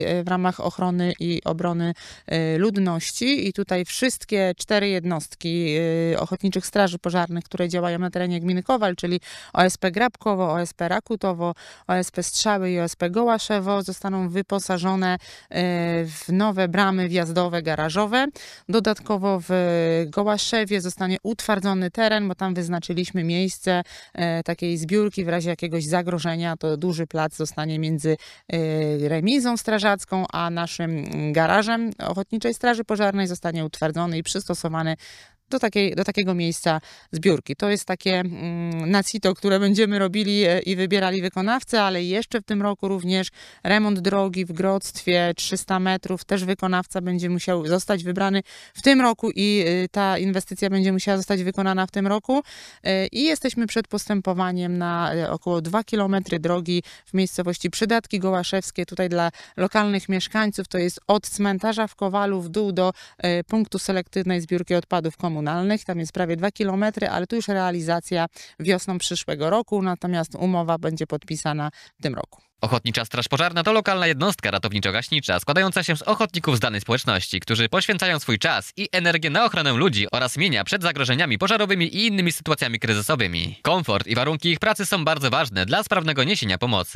w ramach ochrony i obrony ludności i tutaj wszystkie 4 jednostki Ochotniczych Straży Pożarnych, które działają na terenie gminy Kowal, czyli OSP Grabkowo, OSP Rakutowo, OSP Strzały i OSP Gołaszewo, zostaną wyposażone w nowe bramy wjazdowe, garażowe. Dodatkowo w Gołaszewie zostanie utwardzony teren, bo tam wyznaczyliśmy miejsce takiej zbiórki w razie jakiegoś zagrożenia. To duży plac zostanie między remizą strażacką a naszym garażem Ochotniczej Straży Pożarnej, zostanie utwardzony i przystosowany do takiego miejsca zbiórki. To jest takie na sito, które będziemy robili i wybierali wykonawcę, ale jeszcze w tym roku również remont drogi w Grodztwie 300 metrów. Też wykonawca będzie musiał zostać wybrany w tym roku i ta inwestycja będzie musiała zostać wykonana w tym roku. I jesteśmy przed postępowaniem na około 2 km drogi w miejscowości Przydatki Gołaszewskie. Tutaj dla lokalnych mieszkańców to jest od cmentarza w Kowalu w dół do punktu selektywnej zbiórki odpadów komunalnych. Tam jest prawie 2 km, ale tu już realizacja wiosną przyszłego roku, natomiast umowa będzie podpisana w tym roku. Ochotnicza Straż Pożarna to lokalna jednostka ratowniczo-gaśnicza składająca się z ochotników z danej społeczności, którzy poświęcają swój czas i energię na ochronę ludzi oraz mienia przed zagrożeniami pożarowymi i innymi sytuacjami kryzysowymi. Komfort i warunki ich pracy są bardzo ważne dla sprawnego niesienia pomocy.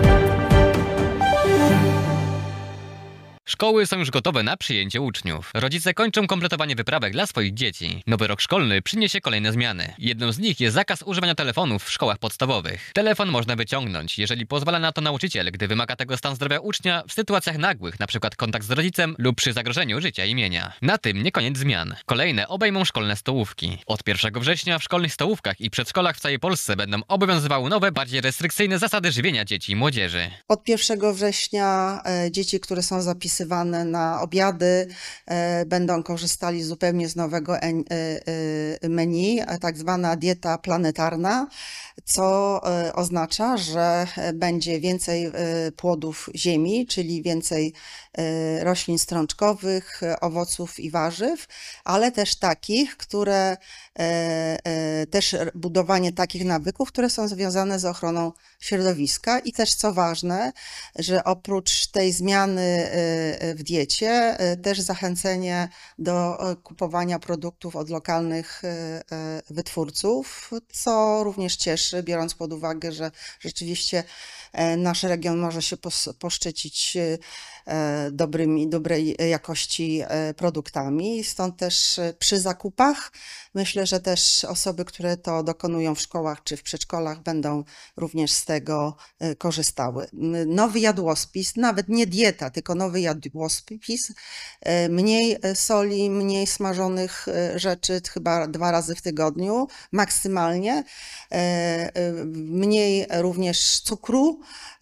Szkoły są już gotowe na przyjęcie uczniów. Rodzice kończą kompletowanie wyprawek dla swoich dzieci. Nowy rok szkolny przyniesie kolejne zmiany. Jedną z nich jest zakaz używania telefonów w szkołach podstawowych. Telefon można wyciągnąć, jeżeli pozwala na to nauczyciel, gdy wymaga tego stan zdrowia ucznia w sytuacjach nagłych, np. kontakt z rodzicem lub przy zagrożeniu życia i mienia. Na tym nie koniec zmian. Kolejne obejmą szkolne stołówki. Od 1 września w szkolnych stołówkach i przedszkolach w całej Polsce będą obowiązywały nowe, bardziej restrykcyjne zasady żywienia dzieci i młodzieży. Od 1 września dzieci, które są zapisywane na obiady, będą korzystali zupełnie z nowego menu, tak zwana dieta planetarna, co oznacza, że będzie więcej płodów ziemi, czyli więcej roślin strączkowych, owoców i warzyw, ale też takich, które też budowanie takich nawyków, które są związane z ochroną środowiska i też co ważne, że oprócz tej zmiany w diecie, też zachęcenie do kupowania produktów od lokalnych wytwórców, co również cieszy, biorąc pod uwagę, że rzeczywiście nasz region może się poszczycić dobrej jakości produktami. Stąd też przy zakupach myślę, że też osoby, które to dokonują w szkołach czy w przedszkolach, będą również z tego korzystały. Nowy jadłospis, nawet nie dieta, tylko nowy jadłospis, mniej soli, mniej smażonych rzeczy, chyba 2 razy w tygodniu maksymalnie, mniej również cukru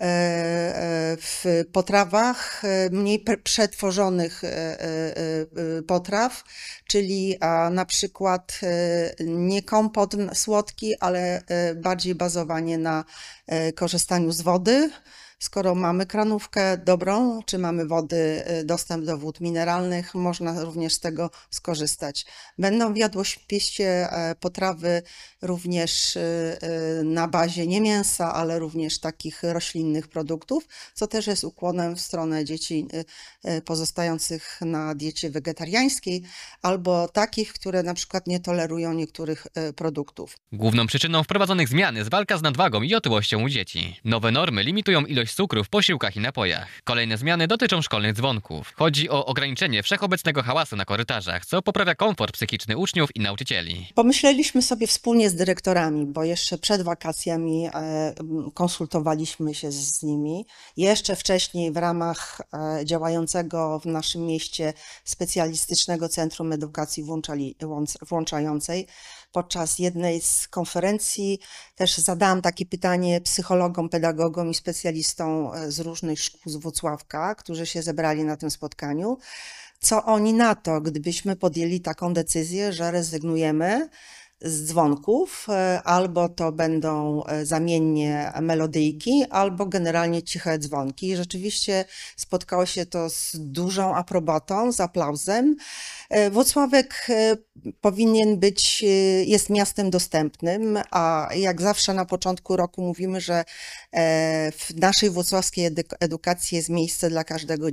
w potrawach, mniej przetworzonych potraw, czyli na przykład nie kompot słodki, ale bardziej bazowanie na korzystaniu z wody. Skoro mamy kranówkę dobrą, czy mamy dostęp do wód mineralnych, można również z tego skorzystać. Będą w jadłospisie potrawy również na bazie nie mięsa, ale również takich roślinnych produktów, co też jest ukłonem w stronę dzieci pozostających na diecie wegetariańskiej, albo takich, które na przykład nie tolerują niektórych produktów. Główną przyczyną wprowadzonych zmian jest walka z nadwagą i otyłością u dzieci. Nowe normy limitują ilość cukru w posiłkach i napojach. Kolejne zmiany dotyczą szkolnych dzwonków. Chodzi o ograniczenie wszechobecnego hałasu na korytarzach, co poprawia komfort psychiczny uczniów i nauczycieli. Pomyśleliśmy sobie wspólnie z dyrektorami, bo jeszcze przed wakacjami konsultowaliśmy się z nimi. Jeszcze wcześniej w ramach działającego w naszym mieście Specjalistycznego Centrum Edukacji Włączającej podczas jednej z konferencji też zadałam takie pytanie psychologom, pedagogom i specjalistom z różnych szkół z Włocławka, którzy się zebrali na tym spotkaniu. Co oni na to, gdybyśmy podjęli taką decyzję, że rezygnujemy z dzwonków, albo to będą zamiennie melodyjki, albo generalnie ciche dzwonki. I rzeczywiście spotkało się to z dużą aprobatą, z aplauzem. Włocławek powinien być, jest miastem dostępnym, a jak zawsze na początku roku mówimy, że w naszej włocławskiej edukacji jest miejsce dla każdego